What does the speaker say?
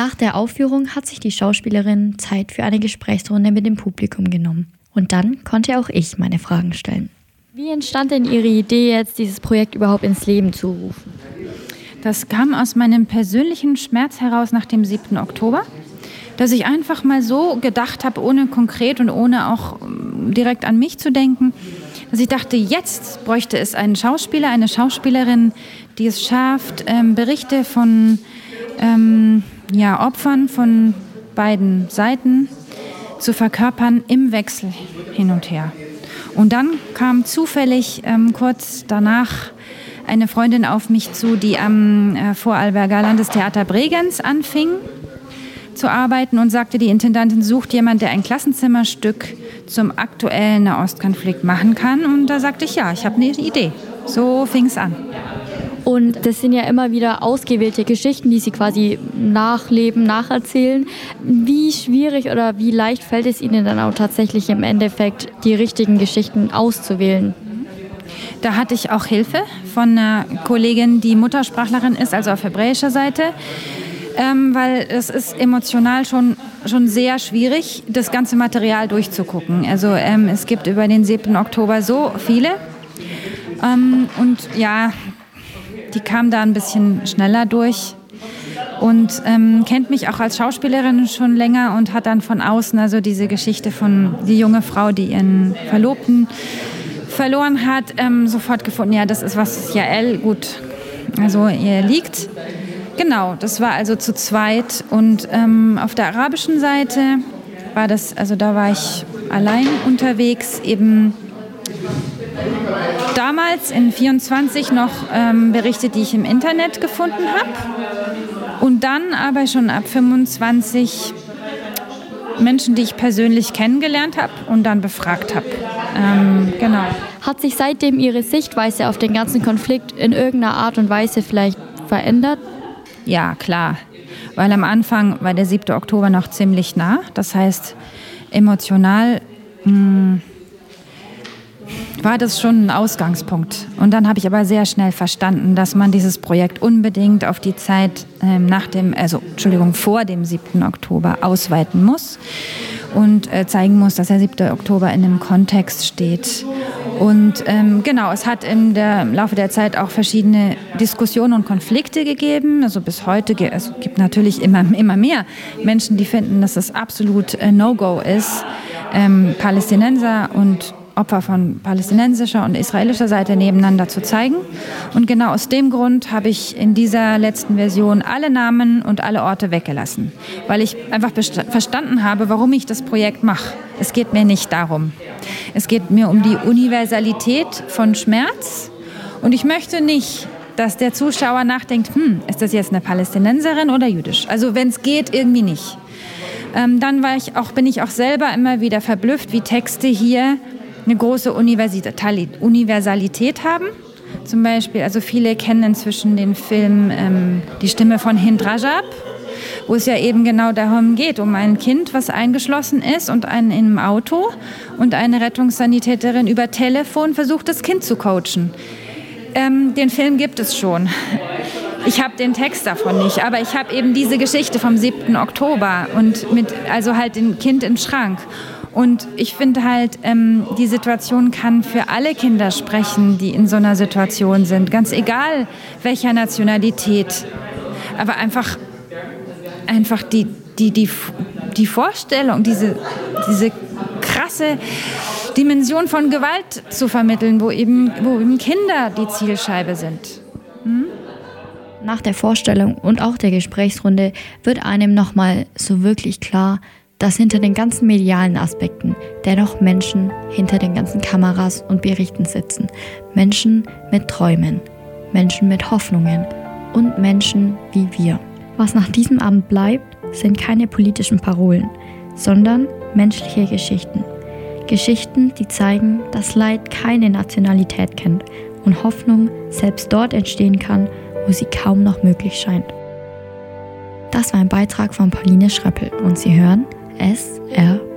Nach der Aufführung hat sich die Schauspielerin Zeit für eine Gesprächsrunde mit dem Publikum genommen. Und dann konnte auch ich meine Fragen stellen. Wie entstand denn Ihre Idee, jetzt dieses Projekt überhaupt ins Leben zu rufen? Das kam aus meinem persönlichen Schmerz heraus nach dem 7. Oktober, dass ich einfach mal so gedacht habe, ohne konkret und ohne auch direkt an mich zu denken, dass ich dachte, jetzt bräuchte es einen Schauspieler, eine Schauspielerin, die es schafft, Berichte von Opfern von beiden Seiten zu verkörpern im Wechsel hin und her. Und dann kam zufällig kurz danach eine Freundin auf mich zu, die am Vorarlberger Landestheater Bregenz anfing zu arbeiten und sagte, die Intendantin sucht jemanden, der ein Klassenzimmerstück zum aktuellen Nahostkonflikt machen kann. Und da sagte ich, ja, ich habe eine Idee. So fing es an. Und das sind ja immer wieder ausgewählte Geschichten, die Sie quasi nachleben, nacherzählen. Wie schwierig oder wie leicht fällt es Ihnen dann auch tatsächlich im Endeffekt, die richtigen Geschichten auszuwählen? Da hatte ich auch Hilfe von einer Kollegin, die Muttersprachlerin ist, also auf hebräischer Seite. Weil es ist emotional schon sehr schwierig, das ganze Material durchzugucken. Also es gibt über den 7. Oktober so viele. Und ja, die kam da ein bisschen schneller durch und kennt mich auch als Schauspielerin schon länger und hat dann von außen also diese Geschichte von die junge Frau, die ihren Verlobten verloren hat, sofort gefunden, ja, das ist was Jael gut, also ihr liegt. Genau, das war also zu zweit und auf der arabischen Seite war das, also da war ich allein unterwegs, eben damals in 24 noch Berichte, die ich im Internet gefunden habe und dann aber schon ab 25 Menschen, die ich persönlich kennengelernt habe und dann befragt habe. Genau. Hat sich seitdem Ihre Sichtweise auf den ganzen Konflikt in irgendeiner Art und Weise vielleicht verändert? Ja, klar. Weil am Anfang war der 7. Oktober noch ziemlich nah. Das heißt, emotional war das schon ein Ausgangspunkt. Und dann habe ich aber sehr schnell verstanden, dass man dieses Projekt unbedingt auf die Zeit vor dem 7. Oktober ausweiten muss und zeigen muss, dass der 7. Oktober in einem Kontext steht. Und genau, es hat im Laufe der Zeit auch verschiedene Diskussionen und Konflikte gegeben. Also bis heute es gibt natürlich immer mehr Menschen, die finden, dass es absolut No-Go ist, Palästinenser und Opfer von palästinensischer und israelischer Seite nebeneinander zu zeigen. Und genau aus dem Grund habe ich in dieser letzten Version alle Namen und alle Orte weggelassen, weil ich einfach verstanden habe, warum ich das Projekt mache. Es geht mir nicht darum. Es geht mir um die Universalität von Schmerz und ich möchte nicht, dass der Zuschauer nachdenkt, ist das jetzt eine Palästinenserin oder jüdisch? Also wenn es geht, irgendwie nicht. Dann bin ich auch selber immer wieder verblüfft, wie Texte hier eine große Universalität haben. Zum Beispiel, also viele kennen inzwischen den Film Die Stimme von Hind Rajab, wo es ja eben genau darum geht, um ein Kind, was eingeschlossen ist und einen im Auto und eine Rettungssanitäterin über Telefon versucht, das Kind zu coachen. Den Film gibt es schon. Ich habe den Text davon nicht, aber ich habe eben diese Geschichte vom 7. Oktober und also halt dem Kind im Schrank. Und ich finde halt, die Situation kann für alle Kinder sprechen, die in so einer Situation sind. Ganz egal, welcher Nationalität. Aber einfach die Vorstellung, diese krasse Dimension von Gewalt zu vermitteln, wo eben Kinder die Zielscheibe sind. Nach der Vorstellung und auch der Gesprächsrunde wird einem nochmal so wirklich klar, dass hinter den ganzen medialen Aspekten dennoch Menschen hinter den ganzen Kameras und Berichten sitzen. Menschen mit Träumen, Menschen mit Hoffnungen und Menschen wie wir. Was nach diesem Abend bleibt, sind keine politischen Parolen, sondern menschliche Geschichten. Geschichten, die zeigen, dass Leid keine Nationalität kennt und Hoffnung selbst dort entstehen kann, wo sie kaum noch möglich scheint. Das war ein Beitrag von Pauline Schröppel und Sie hören SRF.